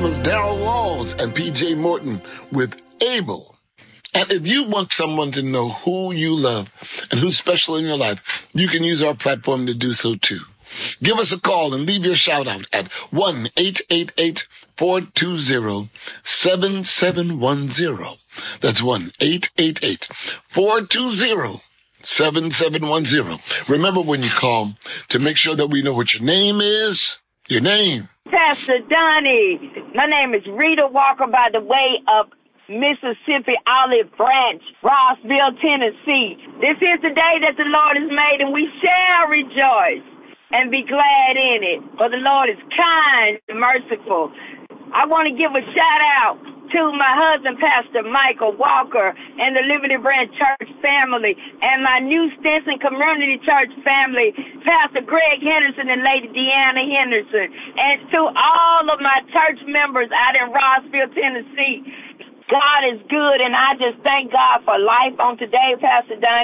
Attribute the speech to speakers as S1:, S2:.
S1: was Darrell Walls and P.J. Morton with Abel. And if you want someone to know who you love and who's special in your life, you can use our platform to do so too. Give us a call and leave your shout out at 1-888-420-7710. That's 1-888-420-7710. Remember when you call to make sure that we know what your name is. Your name.
S2: Pastor Donnie. My name is Rita Walker by the way of Mississippi Olive Branch, Rossville, Tennessee. This is the day that the Lord has made, and we shall rejoice and be glad in it. For the Lord is kind and merciful. I want to give a shout out to my husband, Pastor Michael Walker, and the Liberty Branch Church family, and my New Stinson Community Church family, Pastor Greg Henderson and Lady Deanna Henderson, and to all of my church members out in Rossville, Tennessee. God is good, and I just thank God for life on today, Pastor Dunn.